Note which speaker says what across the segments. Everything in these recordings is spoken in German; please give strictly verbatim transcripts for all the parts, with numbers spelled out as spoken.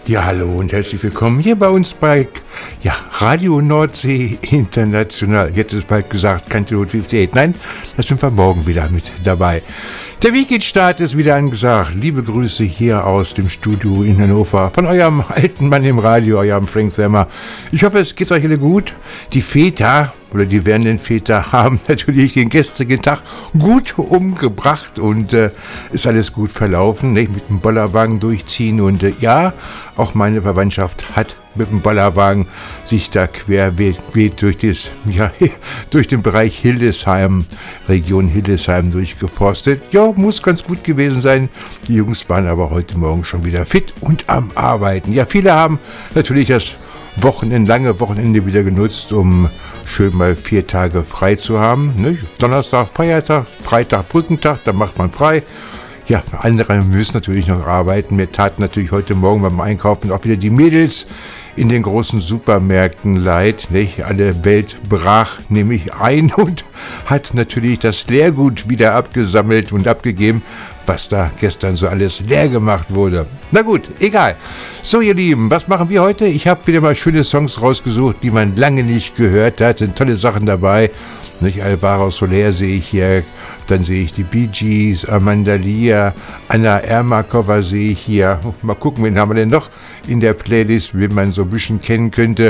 Speaker 1: Ja, hallo und herzlich willkommen hier bei uns bei ja, Radio Nordsee International. Jetzt ist bald gesagt, Country Road achtundfünfzig. Nein, das sind wir morgen wieder mit dabei. Der Weekendstart ist wieder angesagt. Liebe Grüße hier aus dem Studio in Hannover von eurem alten Mann im Radio, eurem Frank Semmer. Ich hoffe, es geht euch alle gut. Die Väter oder die werdenden Väter haben natürlich den gestrigen Tag gut umgebracht und äh, ist alles gut verlaufen, nicht? Mit dem Bollerwagen durchziehen und äh, ja, auch meine Verwandtschaft hat mit dem Bollerwagen sich da querbeet durch, das, ja, durch den Bereich Hildesheim, Region Hildesheim durchgeforstet. Ja, muss ganz gut gewesen sein. Die Jungs waren aber heute Morgen schon wieder fit und am Arbeiten. Ja, viele haben natürlich das Wochenende, lange Wochenende wieder genutzt, um schön mal vier Tage frei zu haben. Ne? Donnerstag Feiertag, Freitag Brückentag, da macht man frei. Ja, andere müssen natürlich noch arbeiten. Mir taten natürlich heute Morgen beim Einkaufen auch wieder die Mädels in den großen Supermärkten leid. Nicht? Alle Welt brach nämlich ein und hat natürlich das Leergut wieder abgesammelt und abgegeben, was da gestern so alles leer gemacht wurde. Na gut, egal. So, ihr Lieben, was machen wir heute? Ich habe wieder mal schöne Songs rausgesucht, die man lange nicht gehört hat. Sind tolle Sachen dabei. Nicht? Alvaro Soler sehe ich hier. Dann sehe ich die Bee Gees, Amanda Lear, Anna Ermakova sehe ich hier. Mal gucken, wen haben wir denn noch in der Playlist, wen man so ein bisschen kennen könnte.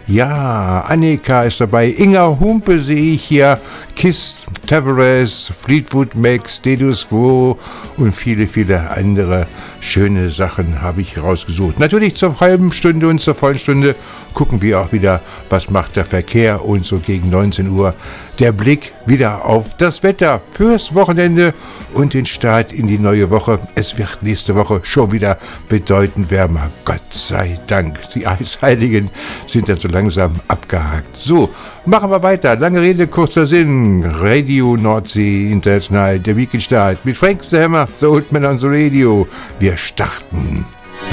Speaker 1: Ja, Annika ist dabei, Inga Humpe sehe ich hier, Kiss, Tavares, Fleetwood Mac, Status Quo und viele, viele andere schöne Sachen habe ich rausgesucht. Natürlich zur halben Stunde und zur vollen Stunde gucken wir auch wieder, was macht der Verkehr und so gegen neunzehn Uhr der Blick wieder auf das Wetter fürs Wochenende und den Start in die neue Woche. Es wird nächste Woche schon wieder bedeutend wärmer. Gott sei Dank. Die Eisheiligen sind dann so langsam abgehakt. So, machen wir weiter. Lange Rede, kurzer Sinn. Radio Nordsee International, der Weekendstart mit Frank Semmer, The Old Man on the Radio. Wir starten.